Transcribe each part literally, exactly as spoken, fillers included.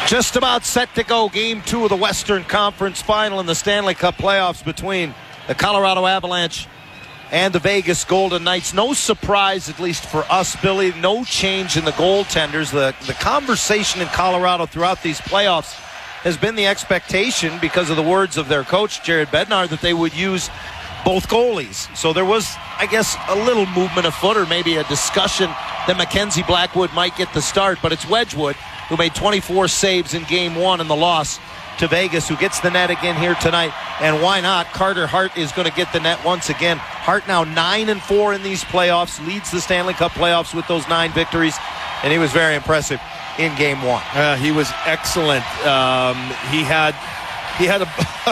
Just about set to go. Game two of the Western Conference Final in the Stanley Cup playoffs between the Colorado Avalanche and the Vegas Golden Knights. No surprise, at least for us, Billy. No change in the goaltenders. The, the conversation in Colorado throughout these playoffs has been the expectation, because of the words of their coach, Jared Bednar, that they would use both goalies. So there was, I guess, a little movement afoot, or maybe a discussion that Mackenzie Blackwood might get the start. But it's Wedgwood, who made twenty-four saves in game one in the loss to Vegas, who gets the net again here tonight. And why not? Carter Hart is going to get the net once again. Hart now nine and four in these playoffs, leads the Stanley Cup playoffs with those nine victories, and he was very impressive in game one. Uh, he was excellent. Um, he had he had a,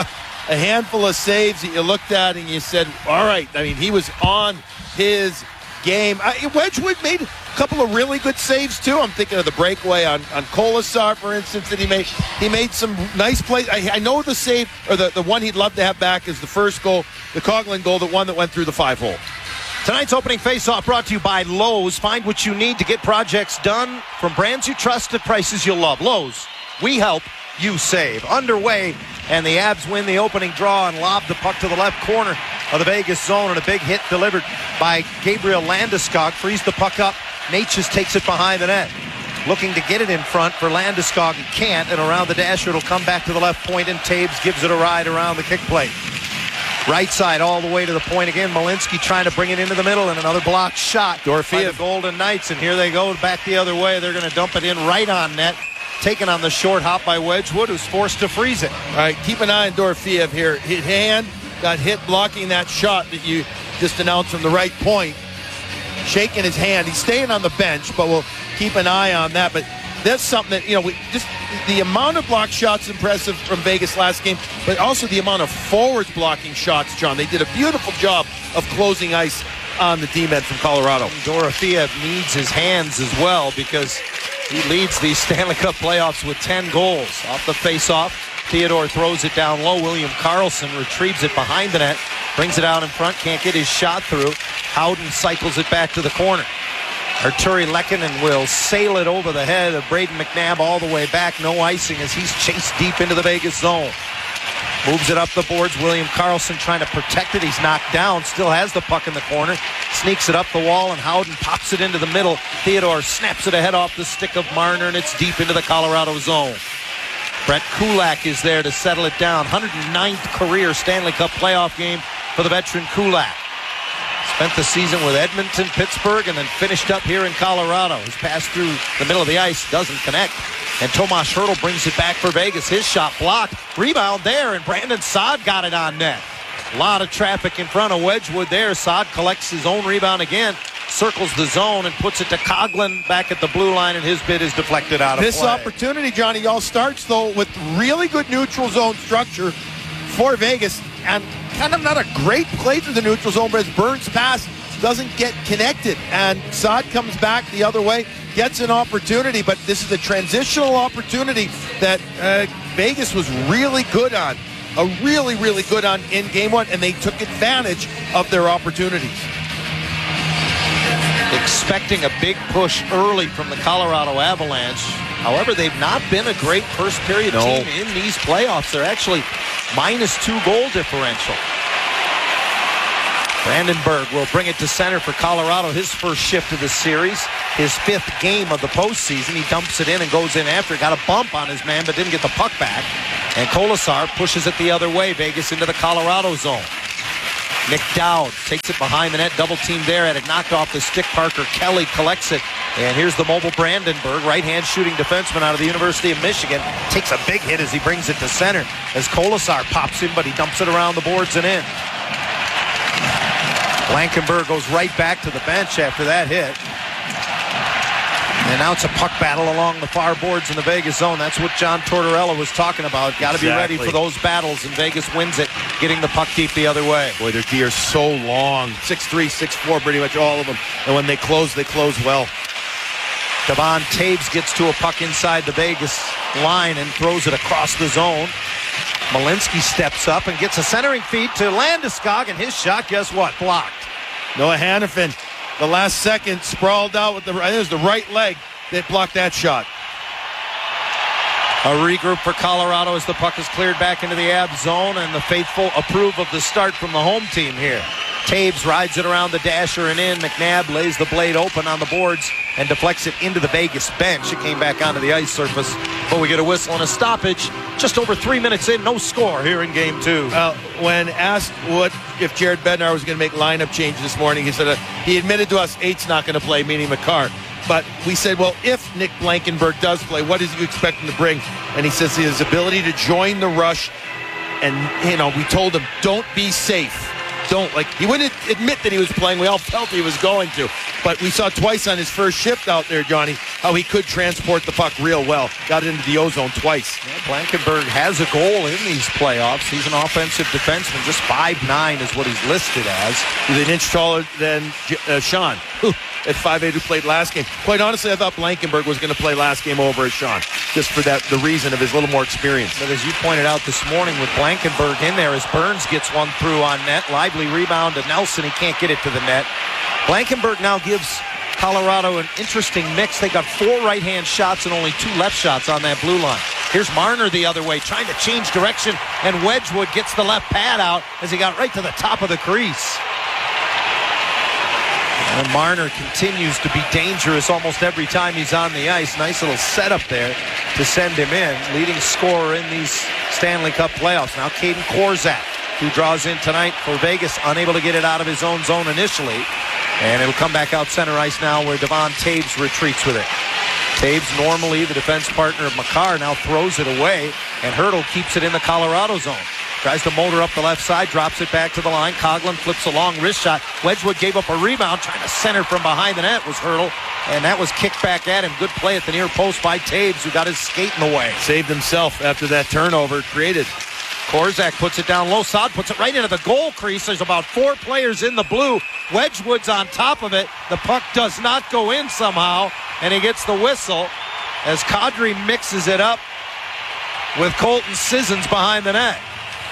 a handful of saves that you looked at and you said, all right. I mean, he was on his game. I, Wedgwood made a couple of really good saves too. I'm thinking of the breakaway on, on Kolesar, for instance, that he made. He made some nice plays. I, I know the save, or the, the one he'd love to have back, is the first goal, the Coughlin goal, the one that went through the five hole. Tonight's opening face-off brought to you by Lowe's. Find what you need to get projects done from brands you trust at prices you'll love. Lowe's, we help, you save. Underway, and the Avs win the opening draw and lob the puck to the left corner of the Vegas zone, and a big hit delivered by Gabriel Landeskog. Frees the puck up. Natchez takes it behind the net. Looking to get it in front for Landeskog. He can't, and around the dasher it'll come back to the left point, and Taves gives it a ride around the kick plate. Right side all the way to the point again. Malinsky trying to bring it into the middle, and another blocked shot by the Golden Knights. And here they go back the other way. They're going to dump it in right on net. Taken on the short hop by Wedgwood, who's forced to freeze it. All right, keep an eye on Dorofeev here. His hand got hit blocking that shot that you just announced from the right point. Shaking his hand. He's staying on the bench, but we'll keep an eye on that. But that's something that, you know, we just the amount of block shots impressive from Vegas last game, but also the amount of forwards blocking shots, John. They did a beautiful job of closing ice on the D-men from Colorado. Dorofeev needs his hands as well, because he leads the Stanley Cup playoffs with ten goals. Off the face-off, Theodore throws it down low. William Karlsson retrieves it behind the net, brings it out in front, can't get his shot through. Howden cycles it back to the corner. Arturi Lehkonen will sail it over the head of Braden McNabb all the way back. No icing as he's chased deep into the Vegas zone. Moves it up the boards. William Karlsson trying to protect it. He's knocked down. Still has the puck in the corner. Sneaks it up the wall, and Howden pops it into the middle. Theodore snaps it ahead off the stick of Marner, and it's deep into the Colorado zone. Brett Kulak is there to settle it down. one hundred ninth career Stanley Cup playoff game for the veteran Kulak. Spent the season with Edmonton, Pittsburgh, and then finished up here in Colorado. His pass through the middle of the ice doesn't connect. And Tomas Hertl brings it back for Vegas. His shot blocked. Rebound there, and Brandon Saad got it on net. A lot of traffic in front of Wedgwood there. Saad collects his own rebound again, circles the zone, and puts it to Coughlin back at the blue line, and his bid is deflected out of this play. This opportunity, Johnny, all starts, though, with really good neutral zone structure for Vegas, and kind of not a great play through the neutral zone, but as Burns' pass doesn't get connected, and Saad comes back the other way, gets an opportunity, but this is a transitional opportunity that uh, Vegas was really good on, a really, really good on in game one, and they took advantage of their opportunities. Expecting a big push early from the Colorado Avalanche. However, they've not been a great first period no. team in these playoffs. They're actually minus two goal differential. Brandenburg will bring it to center for Colorado. His first shift of the series, his fifth game of the postseason. He dumps it in and goes in after. Got a bump on his man, but didn't get the puck back. And Kolesar pushes it the other way. Vegas into the Colorado zone. Nick Dowd takes it behind the net. Double team there. Had it knocked off the stick. Parker Kelly collects it. And here's the mobile Brandenburg, right-hand shooting defenseman out of the University of Michigan. Takes a big hit as he brings it to center as Kolesar pops in, but he dumps it around the boards and in. Blankenberg goes right back to the bench after that hit. And now it's a puck battle along the far boards in the Vegas zone. That's what John Tortorella was talking about. Got to exactly. be ready for those battles, and Vegas wins it, getting the puck deep the other way. Boy, their D are so long. six three, six four, pretty much all of them. And when they close, they close well. Devon Taves gets to a puck inside the Vegas line and throws it across the zone. Malinsky steps up and gets a centering feed to Landeskog, and his shot, guess what? Blocked. Noah Hannafin, the last second, sprawled out with the, it was the right leg that blocked that shot. A regroup for Colorado as the puck is cleared back into the Ab zone, and the faithful approve of the start from the home team here. Taves rides it around the dasher and in. McNabb lays the blade open on the boards and deflects it into the Vegas bench. It came back onto the ice surface, but we get a whistle and a stoppage. Just over three minutes in, no score here in game two. Uh, when asked what if Jared Bednar was going to make lineup changes this morning, he said uh, he admitted to us eight's not going to play, meaning McCarr. But we said, well, if Nick Blankenburg does play, what is you expect him to bring? And he says his ability to join the rush. And, you know, we told him, don't be safe. Don't, like, he wouldn't admit that he was playing. We all felt he was going to. But we saw twice on his first shift out there, Johnny, how he could transport the puck real well. Got it into the ozone twice. Yeah, Blankenburg has a goal in these playoffs. He's an offensive defenseman. Just five nine is what he's listed as. He's an inch taller than uh, Sean at five eight who played last game. Quite honestly, I thought Blankenburg was going to play last game over as Sean, just for that the reason of his little more experience. But as you pointed out this morning with Blankenburg in there, as Burns gets one through on net, lively rebound to Nelson. He can't get it to the net. Blankenburg now gives Colorado an interesting mix. They got four right-hand shots and only two left shots on that blue line. Here's Marner the other way, trying to change direction, and Wedgwood gets the left pad out as he got right to the top of the crease. And Marner continues to be dangerous almost every time he's on the ice. Nice little setup there to send him in. Leading scorer in these Stanley Cup playoffs. Now Caden Korzak, who draws in tonight for Vegas, unable to get it out of his own zone initially. And it'll come back out center ice now where Devon Taves retreats with it. Taves, normally the defense partner of McCarr, now throws it away, and Hertl keeps it in the Colorado zone. Tries to motor up the left side, drops it back to the line. Coughlin flips a long wrist shot. Wedgwood gave up a rebound, trying to center from behind the net was Hertl, and that was kicked back at him. Good play at the near post by Taves, who got his skate in the way. Saved himself after that turnover created. Korzak puts it down low. Saad puts it right into the goal crease. There's about four players in the blue. Wedgwood's on top of it. The puck does not go in somehow, and he gets the whistle as Kadri mixes it up with Colton Sissons behind the net.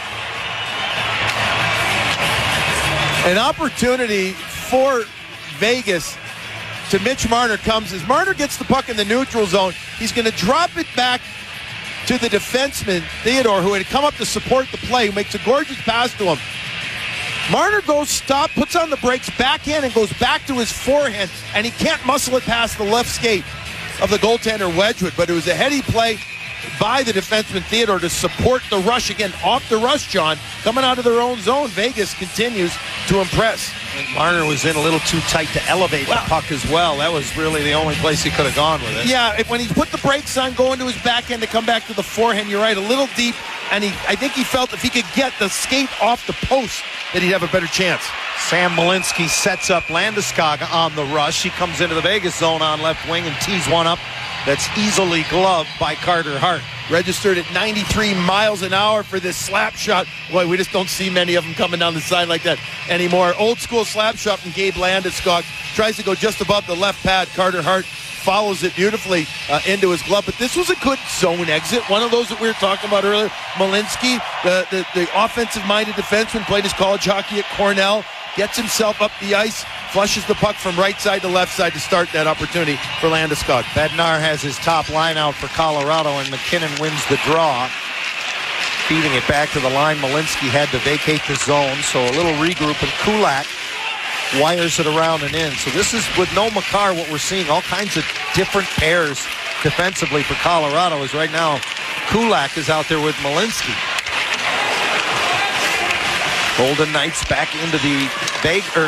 An opportunity for Vegas to Mitch Marner comes as Marner gets the puck in the neutral zone. He's going to drop it back to the defenseman, Theodore, who had come up to support the play, who makes a gorgeous pass to him. Marner goes stop, puts on the brakes, backhand, and goes back to his forehand, and he can't muscle it past the left skate of the goaltender Wedgwood, but it was a heady play by the defenseman Theodore to support the rush. Again, off the rush, John, coming out of their own zone. Vegas continues to impress. And Marner was in a little too tight to elevate well, the puck as well. That was really the only place he could have gone with it. Yeah, if, when he put the brakes on, going to his backhand to come back to the forehand, you're right, a little deep, and he, I think he felt if he could get the skate off the post that he'd have a better chance. Sam Malinsky sets up Landeskog on the rush. He comes into the Vegas zone on left wing and tees one up that's easily gloved by Carter Hart. Registered at ninety-three miles an hour for this slap shot. Boy, we just don't see many of them coming down the side like that anymore. Old school slap shot from Gabe Landeskog. Tries to go just above the left pad. Carter Hart follows it beautifully uh, into his glove. But this was a good zone exit. One of those that we were talking about earlier. Malinsky, the, the, the offensive-minded defenseman, played his college hockey at Cornell. Gets himself up the ice, flushes the puck from right side to left side to start that opportunity for Landeskog. Bednar has his top line out for Colorado, and McKinnon wins the draw. Feeding it back to the line, Malinsky had to vacate the zone, so a little regroup, and Kulak wires it around and in. So this is, with no McCarr, what we're seeing, all kinds of different pairs defensively for Colorado, is right now Kulak is out there with Malinsky. Golden Knights back into the Vegas.